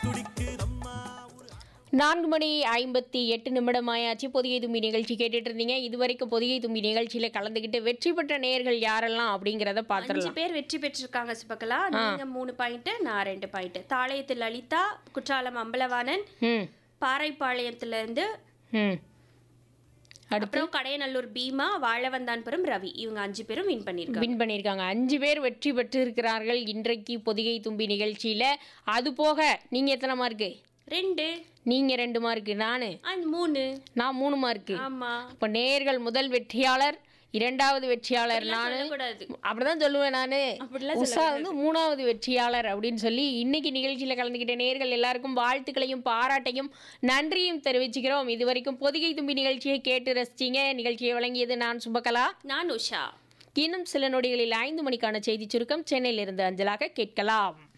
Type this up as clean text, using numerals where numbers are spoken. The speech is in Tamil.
4:58 ஆயாச்சு. பொதிகை தும்பி நிகழ்ச்சி கேட்டுட்டு இருந்தீங்க. இதுவரைக்கும் பொதிகை தும்பி நிகழ்ச்சியில கலந்துக்கிட்டு வெற்றி பெற்ற நேயர்கள் யாரெல்லாம் அப்படிங்கிறத 5 பார்த்துடலாம். பேர் வெற்றி பெற்றிருக்காங்க சுபகலா. நீங்க 3 பாயிண்ட், நான் 2 பாயிண்ட். தாளையத்தில் லலிதா, குற்றாலம் அம்பலவாணன், ம் பாறைப்பாளையத்துல இருந்து, ம் அடுத்து அப்புறம் கடையநல்லூர் பீமா, வாழவந்தான்புரம் ரவி. இவங்க 5 பேரும் வின் பண்ணிருக்காங்க. வின் பண்ணியிருக்காங்க. 5 பேர் வெற்றி பெற்றிருக்கிறார்கள் இன்றைக்கு பொதிகை தும்பி நிகழ்ச்சியில. அது போக நீங்க எத்தனை மார்க்கு? 2 நீங்க 2 மார்க்கு, நானு 3. நான் 3 மார்க்கு. ஆமா, இப்போ நேயர்கள் முதல் வெற்றியாளர், இரண்டாவது வெற்றியாளர் நானு. சொல்லக்கூடாது. அப்படிதான் சொல்லுவேன் நானு. அப்படிலாம் உஷா வந்து 3வது வெற்றியாளர் அப்படின்னு சொல்லி இன்னைக்கு நிகழ்ச்சியில கலந்துக்கிட்ட நேயர்கள் எல்லாருக்கும் வாழ்த்துக்களையும் பாராட்டையும் நன்றியும் தெரிவிச்சுக்கிறோம். இதுவரைக்கும் பொதிகை தும்பி நிகழ்ச்சியை கேட்டு ரசிச்சீங்க. நிகழ்ச்சியை வழங்கியது நான் சுபகலா, நான் உஷா. இன்னும் சில நொடிகளில் 5 மணிக்கான செய்தி சுருக்கம் சென்னையிலிருந்து அஞ்சலாக கேட்கலாம்.